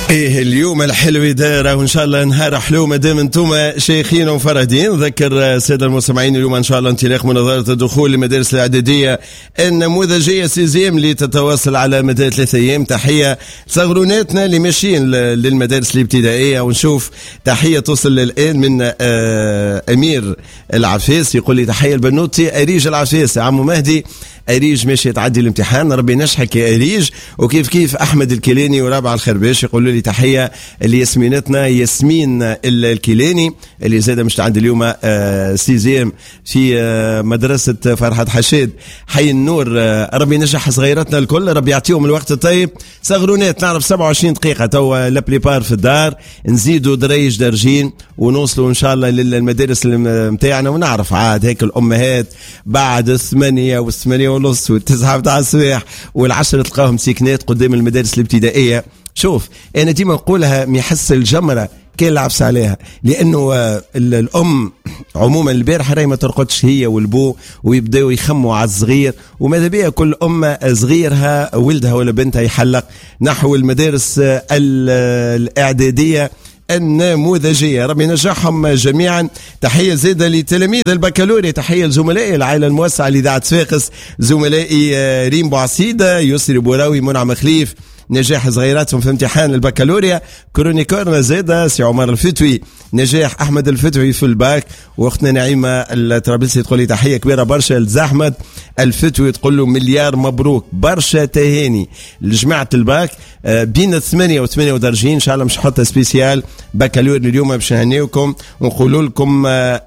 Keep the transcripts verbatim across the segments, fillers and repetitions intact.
ايه اليوم الحلو دايره وان شاء الله نهار حلو مادام انتم شيخين ومفردين. نذكر الساده المستمعين اليوم ان شاء الله انطلاق منظره الدخول للمدارس الاعداديه النموذجيه سيزيم اللي تتواصل على مدى ثلاثة ايام. تحيه صغروناتنا اللي ماشيين للمدارس الابتدائيه، ونشوف تحيه توصل الان من آه امير العفاس يقول لي تحيه البنوتي اريج العفاس. عمو مهدي اريج ماشي تعدي الامتحان، ربي ينجحك يا اريج. وكيف كيف احمد الكيلاني ورابع الخرباش يقولوا لي تحيه لياسمينتنا ياسمين الكيلاني اللي زاد مش تعدي اليوم آه سيزيم في آه مدرسه فرحه حشاد حي النور. آه ربي ينجح صغيراتنا الكل، ربي يعطيهم الوقت الطيب. صغرونات نعرف سبعة وعشرين دقيقه توا لابليبار في الدار، نزيدوا دريج درجين ونوصلوا ان شاء الله للمدارس نتاعنا. ونعرف عاد هيك الامهات بعد الثمانيه والثمانيه ونص والتسعه بتاع الصباح والعشره تلقاهم سكنات قدام المدارس الابتدائيه. شوف انا ديما نقولها ميحس الجمره كي لعبس عليها، لانه الام عموما البارحه راهي ما ترقدش هي والبو ويبداوا يخموا على الصغير، وماذا بيها كل ام صغيرها ولدها ولا بنتها يحلق نحو المدارس الاعداديه النموذجيه. ربي ينجحهم جميعا. تحيه زاده لتلاميذ البكالوريا، تحيه لزملائي العائله الموسعه لإذاعة صفاقس، زملائي ريم بوعسيده، يسري بوراوي، منعم خليف، نجاح صغيراتهم في امتحان البكالوريا. كرونيكورنا زاده سي عمر الفتوي، نجاح احمد الفتوي في الباك. واختنا نعيمه الترابلسي تقول لي تحيه كبيره برشا لزحمد الفتوي، تقول له مليار مبروك برشا تهاني لجماعه الباك بين الثمانيه وثمانيه ودرجين. ان شاء الله مش حتى سبيسيال بكالوريا اليوم باش نهنيوكم ونقولوا لكم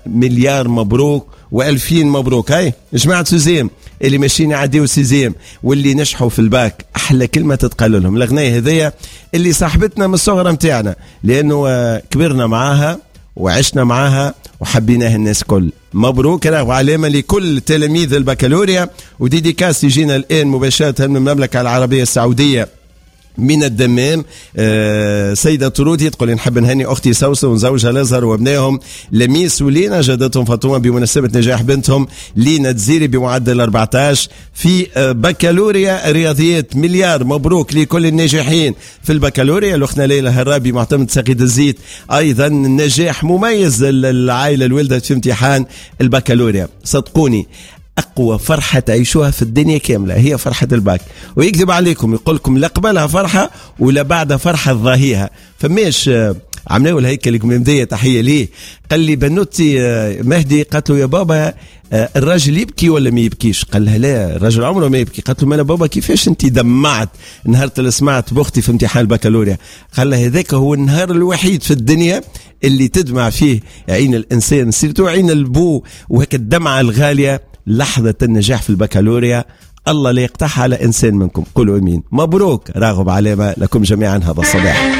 مليار مبروك والفين مبروك. هاي جماعه سوزيم اللي ماشيين يعديوا سيزيم واللي نجحوا في الباك، احلى كلمه تتقال لهم الاغنيه هذيا اللي صاحبتنا من الصغر متاعنا، لانه كبرنا معاها وعشنا معاها وحبيناها الناس كل. مبروك وعلامه لكل تلاميذ البكالوريا. وديديكاس يجينا الان مباشره من المملكه العربيه السعوديه من الدمام. آه سيدة طرودي تقول نحب نهني أختي سوسة وزوجها لازر وابنائهم لميس ولينا، جدتهم فاطمة بمناسبة نجاح بنتهم لينا تزيري بمعدل أربعة عشر في آه بكالوريا رياضيات. مليار مبروك لكل الناجحين في البكالوريا. الأختنا ليلى هرابي معتمد سقيد الزيت أيضا نجاح مميز للعائلة الولدة في امتحان البكالوريا. صدقوني أقوى فرحة تعيشوها في الدنيا كاملة هي فرحة الباك، ويكذب عليكم يقول لكم لا قبلها فرحة ولا بعدها فرحة ضاهيها. فماش عملوا الهيكل الكمامدية تحية ليه. قال لي بنوتي مهدي قالت له يا بابا الراجل يبكي ولا ما يبكيش؟ قال لها لا الراجل عمره ما يبكي. قالت له ما انا بابا كيفاش انت دمعت نهار اللي سمعت بختي في امتحان البكالوريا؟ قال لها هذاك هو النهار الوحيد في الدنيا اللي تدمع فيه عين الانسان، سيرتو عين البو، وهيك الدمعة الغالية لحظة النجاح في البكالوريا. الله لا يقطعها على إنسان منكم. قولوا أمين. مبروك راغب علامة لكم جميعا هذا الصباح.